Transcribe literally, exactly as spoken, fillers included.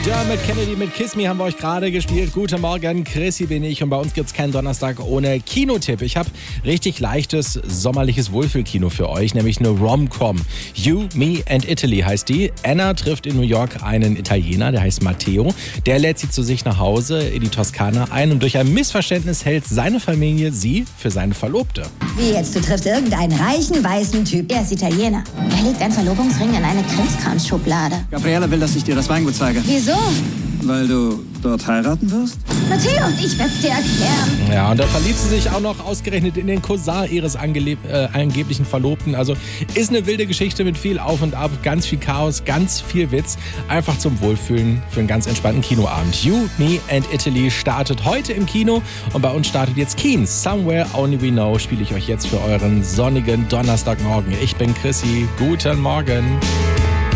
Dermot Kennedy mit Kiss Me haben wir euch gerade gespielt. Guten Morgen, Chrissy bin ich und bei uns gibt es keinen Donnerstag ohne Kinotipp. Ich habe richtig leichtes, sommerliches Wohlfühlkino für euch, nämlich eine Rom-Com. You, Me and Italy heißt die. Anna trifft in New York einen Italiener, der heißt Matteo. Der lädt sie zu sich nach Hause in die Toskana ein und durch ein Missverständnis hält seine Familie sie für seine Verlobte. Wie jetzt? Du triffst irgendeinen reichen, weißen Typ. Er ist Italiener. Er legt einen Verlobungsring in eine Krimskramsschublade. Gabriella will, dass ich dir das Weingut zeige. Wieso? Weil du dort heiraten wirst? Matteo, ich werd's dir erklären. Ja, und da verliebt sie sich auch noch ausgerechnet in den Cousin ihres angeleb- äh, angeblichen Verlobten. Also ist eine wilde Geschichte mit viel Auf und Ab, ganz viel Chaos, ganz viel Witz. Einfach zum Wohlfühlen für einen ganz entspannten Kinoabend. You, Me and Italy startet heute im Kino und bei uns startet jetzt Keens. Somewhere Only We Know spiele ich euch jetzt für euren sonnigen Donnerstagmorgen. Ich bin Chrissy. Guten Morgen.